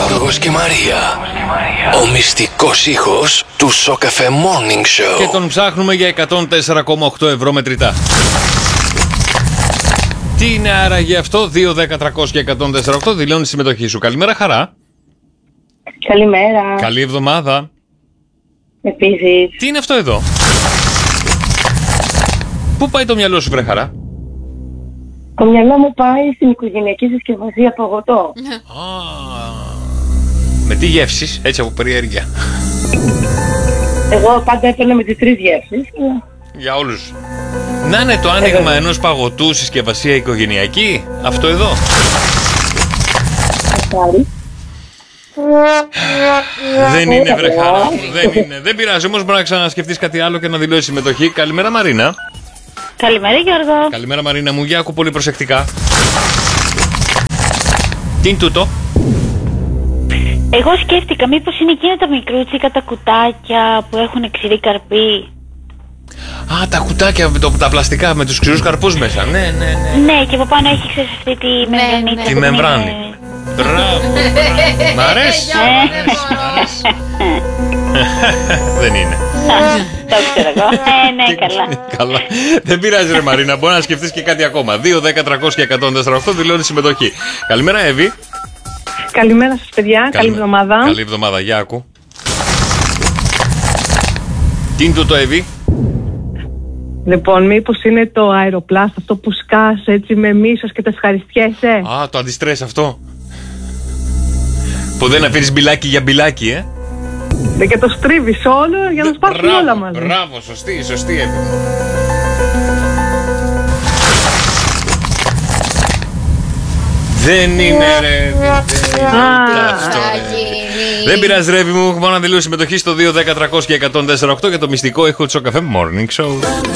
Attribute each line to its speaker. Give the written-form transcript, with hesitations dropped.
Speaker 1: Γιώργος και Μαρία. Ο μυστικός ήχος του Σοκαφέ Morning Show.
Speaker 2: Και τον ψάχνουμε για 104,8 ευρώ μετρητά. Τι είναι άραγε αυτό? 2, 10, 300 και 148. Δηλώνει τη συμμετοχή σου. Καλημέρα, Χαρά.
Speaker 3: Καλημέρα.
Speaker 2: Καλή εβδομάδα.
Speaker 3: Επίσης.
Speaker 2: Τι είναι αυτό εδώ? Πού πάει το μυαλό σου, βρε Χαρά?
Speaker 3: Το μυαλό μου πάει στην οικογενειακή συσκευασία παγωτό.
Speaker 2: Με τι γεύσεις, έτσι από περιέργεια?
Speaker 3: Εγώ πάντα έπαιρνα με τις 3 γεύσεις.
Speaker 2: Για όλους. Να είναι το άνοιγμα ενός παγωτού συσκευασία οικογενειακή, αυτό εδώ. Δεν είναι, βρε Χαρά. Δεν είναι. Δεν πειράζει, όμως μπορεί να ξανασκεφτείς κάτι άλλο και να δηλώσεις συμμετοχή. Καλημέρα, Μαρίνα.
Speaker 4: Καλημέρα, Γιώργο.
Speaker 2: Καλημέρα, Μαρίνα μου. Για άκου πολύ προσεκτικά. Τι είναι τούτο?
Speaker 4: Εγώ σκέφτηκα μήπως είναι εκείνα τα μικρούτσικα, τα κουτάκια που έχουν ξηρή καρπή.
Speaker 2: Α, τα κουτάκια, τα πλαστικά με τους ξηρούς καρπούς μέσα. Ναι.
Speaker 4: Ναι, και από πάνω έχει, ξέρεις, αυτή τη μεμβρανίτσα.
Speaker 2: Τη μεμβράνη. Μπράβο. Μ' αρέσει. Δεν είναι.
Speaker 4: Το ξέρω εγώ. Ναι, καλά.
Speaker 2: Καλά. Δεν πειράζει, ρε Μαρίνα, μπορεί να σκεφτείς και κάτι ακόμα. 2, 10, 300 και 148 δηλώνει συμμετοχή. Καλημέρα, Εύη.
Speaker 5: Καλημέρα σας, παιδιά. Καλή εβδομάδα.
Speaker 2: Καλή εβδομάδα, για άκου. Τι είναι τούτο, Εύη?
Speaker 5: Λοιπόν, μήπως είναι το αεροπλάστ, αυτό που σκάς έτσι με μίσος και τα ευχαριστιέσαι?
Speaker 2: Α, το αντιστρες αυτό. Που δεν αφήνεις μπιλάκι για μπιλάκι,
Speaker 5: Ναι, και το στρίβεις όλο για να σπάσουν όλα μαζί.
Speaker 2: Μπράβο, σωστή, Εύη. Δεν είναι, ρε. Δεν πειράζει, ρε, μου. Μόνο να δηλώσει συμμετοχή στο 2, 10, 300 και 148 για το μυστικό ήχο του Σοκαφέ Morning Show.